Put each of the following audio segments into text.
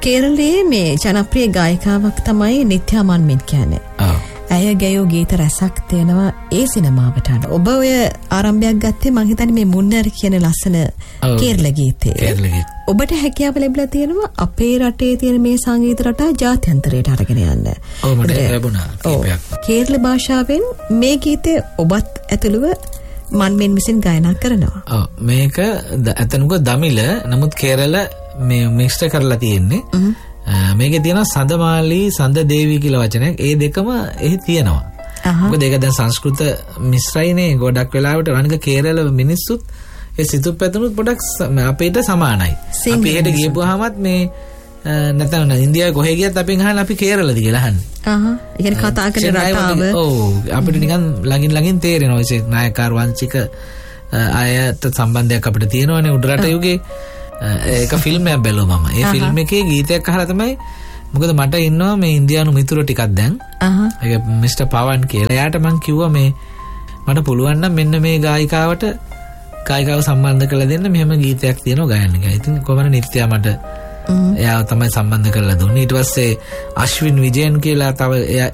කේරළයේ මේ ජනප්‍රිය ගායිකාවක් තමයි නිත්‍යා මන්මින් කියන්නේ. ඇය ගැයූ ගීත රැසක් තියෙනවා ඒ සිනමාවට අනුව. ඔබ ඔය ආරම්භයක් ගත්තේ මං හිතන්නේ මේ මුන්නර් කියන ලස්සන කේරළ ගීතේ. ඔබට හැකියාව ලැබිලා තියෙනවා අපේ රටේ තියෙන මේ සංගීත රටා ජාත්‍යන්තරයට අරගෙන යන්න. ඔව් මට ලැබුණා කීපයක්. කේරළ භාෂාවෙන් මේ ගීතේ ඔබත් ඇතුළුව මන්මින් විසින් ගායනා කරනවා. ඔව් මේක ඇතනක දමිළ නමුත් කේරළ මේ මික්ස්ට් කරලා තියෙන්නේ. මේකේ තියෙනවා සඳමාලි සඳදේවි කියලා වචනයක්. ඒ දෙකම එහි තියෙනවා. මොකද ඒක දැන් සංස්කෘත මිශ්‍රයිනේ ගොඩක් වෙලාවට අනික කේරළ මිනිස්සුත් ඒ සිතුප් පැතුනුත් පොඩක් අපේට සමානයි. අපි හෙට ගියපුවාමත් මේ නැත්නම් ඉන්දියාවේ කොහෙ ගියත් අපෙන් අහන්නේ අපි කේරළද කියලා අහන්නේ. ඒ කියන්නේ කතා කරන රටාව. ඔව් අපිට නිකන් ළඟින් තේරෙනවා. ඒ නායකකාර වංශික අයට සම්බන්ධයක් අපිට තියෙනවානේ උඩරට යුගයේ. ඒක ෆිල්ම් එකක් බැලුවා මම. ඒ ෆිල්ම් එකේ ගීතයක් අහලා තමයි මොකද මට ඉන්නවා මේ ඉන්දියානු මිතුරු ටිකක් දැන්. ඒක මිස්ටර් පවන් කියලා. එයාට මං කිව්වා මේ මට පුළුවන් නම් මෙන්න මේ ගායිකාවට ගායිකාව සම්බන්ධ කරලා දෙන්න මෙහෙම ගීතයක් තියෙනවා ගායන්න කියලා. ඉතින් කොහමද නිත්‍යා මට එයාව තමයි සම්බන්ධ කරලා දුන්නේ. ඊට පස්සේ අශ්වින් විජයන් කියලා තව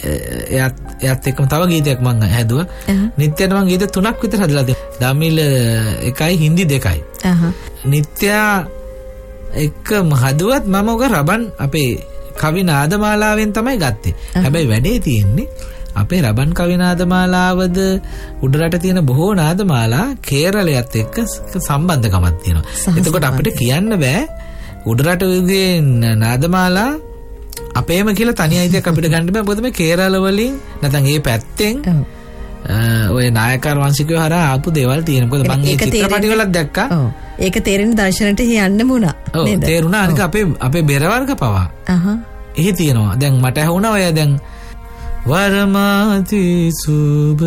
එයාත් එක්කම තව ගීතයක් මං හැදුවා. නිත්‍යාට මං ගීත 3ක් විතර හදලා දෙනවා. දමිළ එකයි හින්දි දෙකයි. නිත්‍යා එක්ක හදුවත් මම ඔක රබන් අපේ කවි නාදමාලාවෙන් තමයි ගත්තේ. හැබැයි වැඩේ තියෙන්නේ අපේ රබන් කවි නාදමාලාවද උඩරට තියෙන බොහෝ නාදමාලා කේරළයත් එක්ක සම්බන්ධකමක් තියෙනවා. එතකොට අපිට කියන්න බෑ උඩරට යුගයේ නාදමාලා අපේම කියලා තනි අයිතියක් අපිට ගන්න බෑ. මොකද මේ කේරළ වලින් නැත්නම් ඒ පැත්තෙන් ඔය නායකකාර වංශිකයෝ හරහා ආපු දේවල් තියෙන. මොකද මම මේ චිත්‍රපටි වලත් දැක්කා. ඒක තේරෙන දර්ශනට යන්න මුණා. නේද? තේරුණා. අනික අපේ බෙර වර්ග පවා. එහි තියෙනවා. දැන් මට ඇහුණා ඔය දැන් වරමාති සුබ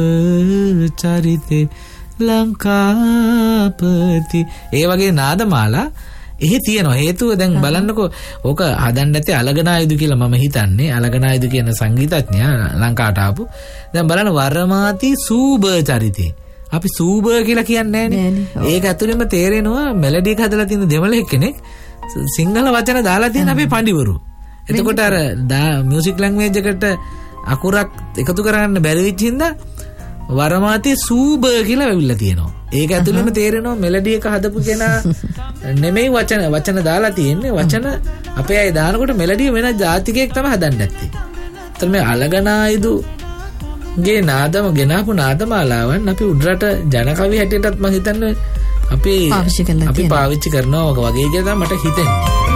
චරිතේ ලංකාපති ඒ වගේ නාදමාලා එහි තියෙනවා. හේතුව දැන් බලන්නකෝ ඕක හදන්න ඇත්තේ අලගනායුදු කියලා මම හිතන්නේ. අලගනායුදු කියන සංගීතඥයා ලංකාවට ආපු. දැන් බලන්න වරමාති සූබ චරිතේ. අපි සූබ කියලා කියන්නේ නෑනේ. ඒක ඇතුළෙම තේරෙනවා මෙලඩි එක හදලා තියෙන දෙමළ කෙනෙක් සිංහල වචන දාලා තියෙන අපේ පඬිවරු. එතකොට අර මියුසික් ලැන්ග්වේජ් එකට අකුරක් එකතු කරගන්න බැරි වෙච්ච හින්දා වරමාති සූබ කියලා වෙවිලා තියෙනවා. ඒක ඇතුළෙම තේරෙනවා මෙලඩි එක හදපු කෙනා නෙමෙයි වචන දාලා තියෙන්නේ. වචන අපේ අය දානකොට මෙලඩිය වෙන ජාතිකයෙක් තමයි හදන්න ඇත්තේ. ඒතර මේ අලගනායුදු ගේ නාදම ගෙනාපු නාදමාලාවන් අපි උඩරට ජනකවි හැටියටත් මම හිතන්නේ අපි පාවිච්චි කරනවා වගේ කියලා තමයි මට හිතෙන්නේ.